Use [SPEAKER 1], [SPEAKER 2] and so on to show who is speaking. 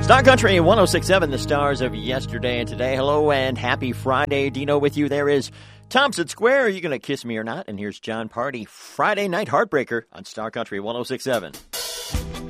[SPEAKER 1] Star Country 106.7, the stars of yesterday and today. Hello and happy Friday. Dino with you. There is Thompson Square. Are you going to kiss me or not? And here's John Party, Friday Night Heartbreaker on Star Country 106.7.